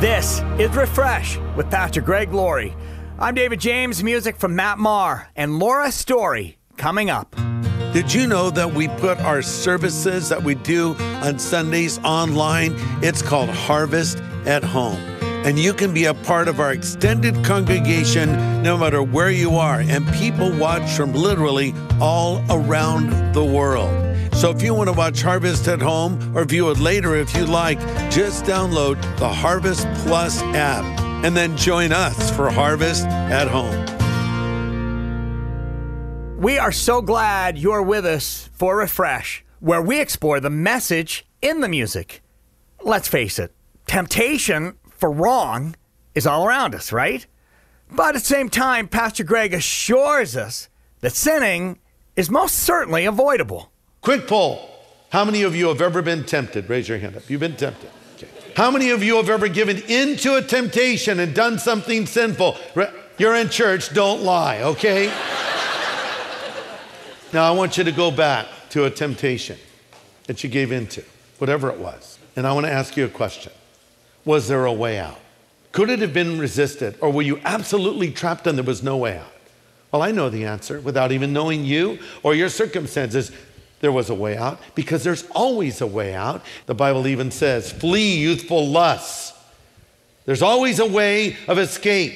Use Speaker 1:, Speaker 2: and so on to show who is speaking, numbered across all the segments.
Speaker 1: This is Refresh with Pastor Greg Laurie. I'm David James, music from Matt Maher, and Laura Story coming up.
Speaker 2: Did you know that we put our services that we do on Sundays online? It's called Harvest at Home. And you can be a part of our extended congregation no matter where you are. And people watch from literally all around the world. So if you want to watch Harvest at Home or view it later if you like, just download the Harvest Plus app and then join us for Harvest at Home.
Speaker 1: We are so glad you're with us for Refresh, where we explore the message in the music. Let's face it, temptation for wrong is all around us, right? But at the same time, Pastor Greg assures us that sinning is most certainly avoidable.
Speaker 2: Quick poll. How many of you have ever been tempted? Raise your hand up. You've been tempted. Okay. How many of you have ever given into a temptation and done something sinful? You're in church, don't lie, okay? Now, I want you to go back to a temptation that you gave into, whatever it was. And I want to ask you a question. Was there a way out? Could it have been resisted? Or were you absolutely trapped and there was no way out? Well, I know the answer without even knowing you or your circumstances. There was a way out because there's always a way out. The Bible even says, flee youthful lusts. There's always a way of escape.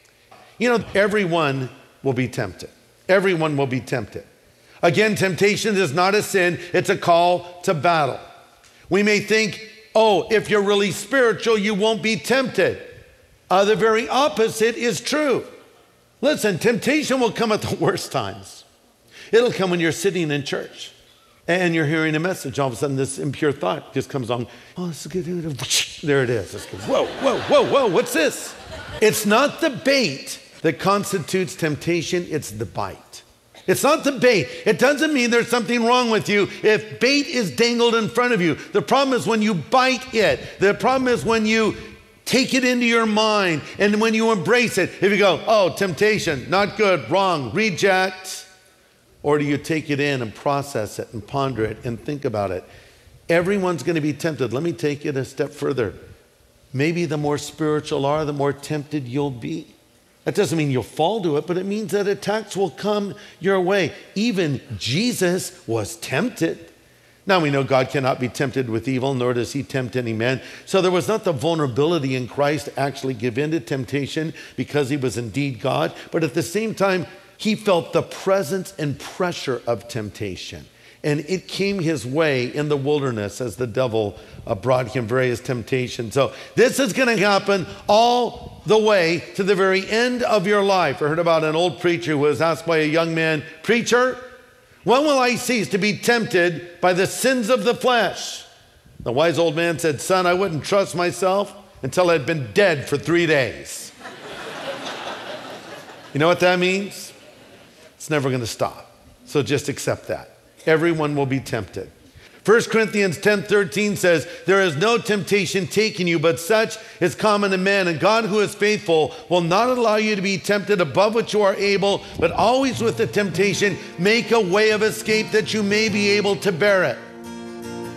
Speaker 2: You know, everyone will be tempted. Everyone will be tempted. Again, temptation is not a sin, it's a call to battle. We may think, oh, if you're really spiritual, you won't be tempted. The very opposite is true. Listen, temptation will come at the worst times. It'll come when you're sitting in church and you're hearing a message. All of a sudden, this impure thought just comes on. Oh, this is good. There it is. It's good. Whoa, whoa, whoa, whoa, what's this? It's not the bait that constitutes temptation, it's the bite. It's not the bait. It doesn't mean there's something wrong with you if bait is dangled in front of you. The problem is when you bite it. The problem is when you take it into your mind and when you embrace it. If you go, oh, temptation, not good, wrong, reject. Or do you take it in and process it and ponder it and think about it? Everyone's going to be tempted. Let me take it a step further. Maybe the more spiritual you are, the more tempted you'll be. That doesn't mean you'll fall to it, but it means that attacks will come your way. Even Jesus was tempted. Now we know God cannot be tempted with evil, nor does he tempt any man. So there was not the vulnerability in Christ to actually give in to temptation because he was indeed God. But at the same time, he felt the presence and pressure of temptation. And it came his way in the wilderness as the devil brought him various temptations. So this is going to happen all the way to the very end of your life. I heard about an old preacher who was asked by a young man, preacher, when will I cease to be tempted by the sins of the flesh? The wise old man said, son, I wouldn't trust myself until I'd been dead for 3 days. You know what that means? It's never going to stop. So just accept that. Everyone will be tempted. 1 Corinthians 10:13 says, there is no temptation taken you, but such is common to man. And God, who is faithful, will not allow you to be tempted above what you are able, but always with the temptation, make a way of escape that you may be able to bear it.